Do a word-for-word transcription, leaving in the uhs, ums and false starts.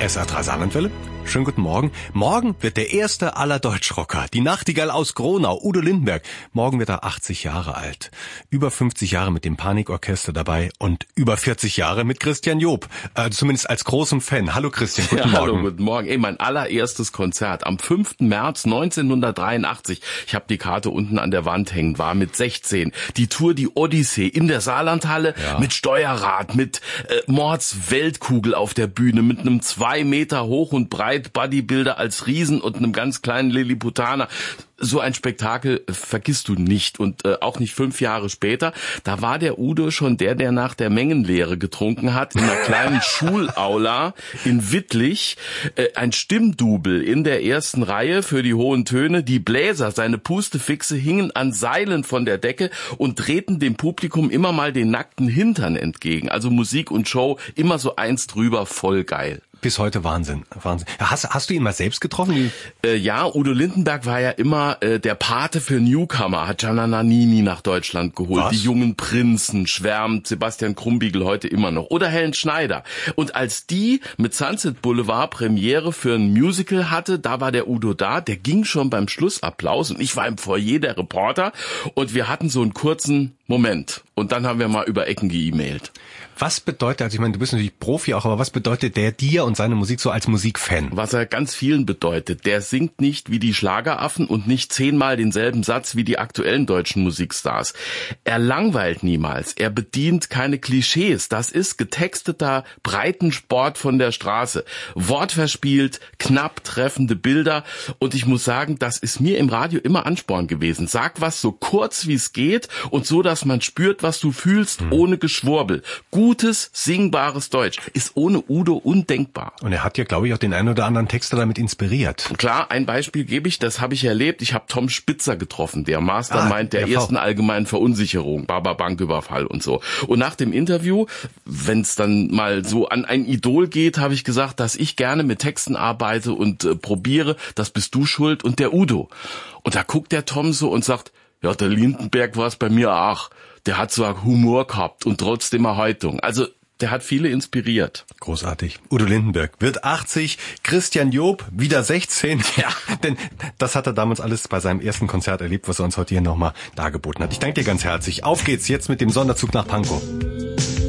S R drei Saarlandwelle. Schönen guten Morgen. Morgen wird der erste aller Deutschrocker, die Nachtigall aus Gronau, Udo Lindenberg. Morgen wird er achtzig Jahre alt. Über fünfzig Jahre mit dem Panikorchester dabei und über vierzig Jahre mit Christian Job. Äh, zumindest als großem Fan. Hallo Christian, guten ja, Morgen. Hallo, guten Morgen. Ey, mein allererstes Konzert am fünften März neunzehnhundertdreiundachtzig. Ich habe die Karte unten an der Wand hängen, war mit sechzehn. Die Tour, die Odyssee in der Saarlandhalle ja. mit Steuerrad, mit äh, Mords Weltkugel auf der Bühne, mit einem zwei Meter hoch und breit Bodybuilder als Riesen und einem ganz kleinen Lilliputaner. So ein Spektakel vergisst du nicht und äh, auch nicht fünf Jahre später. Da war der Udo schon der, der nach der Mengenlehre getrunken hat in einer kleinen Schulaula in Wittlich. Äh, ein Stimmdubel in der ersten Reihe für die hohen Töne. Die Bläser, seine Pustefixe, hingen an Seilen von der Decke und drehten dem Publikum immer mal den nackten Hintern entgegen. Also Musik und Show immer so eins drüber, voll geil. Bis heute Wahnsinn, Wahnsinn. Hast, hast du ihn mal selbst getroffen? Äh, ja, Udo Lindenberg war ja immer äh, der Pate für Newcomer, hat Gianna Nannini nach Deutschland geholt. Was? Die jungen Prinzen, schwärmt Sebastian Krumbiegel heute immer noch. Oder Helen Schneider. Und als die mit Sunset Boulevard Premiere für ein Musical hatte, da war der Udo da, der ging schon beim Schlussapplaus und ich war im Foyer der Reporter und wir hatten so einen kurzen Moment. Und dann haben wir mal über Ecken geemailt. Was bedeutet, also ich meine, du bist natürlich Profi auch, aber was bedeutet der dir und seine Musik so als Musikfan? Was er ganz vielen bedeutet, der singt nicht wie die Schlageraffen und nicht zehnmal denselben Satz wie die aktuellen deutschen Musikstars. Er langweilt niemals, er bedient keine Klischees, das ist getexteter Breitensport von der Straße. Wortverspielt, knapp treffende Bilder und ich muss sagen, das ist mir im Radio immer Ansporn gewesen. Sag was so kurz wie es geht und so, dass man spürt, was du fühlst, hm. ohne Geschwurbel. Gutes, singbares Deutsch ist ohne Udo undenkbar. Und er hat ja, glaube ich, auch den einen oder anderen Texter damit inspiriert. Klar, ein Beispiel gebe ich, das habe ich erlebt. Ich habe Tom Spitzer getroffen, der Mastermind ah, der ersten allgemeinen Verunsicherung, Baba-Banküberfall und so. Und nach dem Interview, wenn es dann mal so an ein Idol geht, habe ich gesagt, dass ich gerne mit Texten arbeite und äh, probiere. Das bist du schuld und der Udo. Und da guckt der Tom so und sagt, ja, der Lindenberg war es bei mir auch. Der hat zwar Humor gehabt und trotzdem Erhaltung. Also der hat viele inspiriert. Großartig. Udo Lindenberg wird achtzig, Christian Job wieder sechzehn. Ja, denn das hat er damals alles bei seinem ersten Konzert erlebt, was er uns heute hier nochmal dargeboten hat. Ich danke dir ganz herzlich. Auf geht's jetzt mit dem Sonderzug nach Pankow.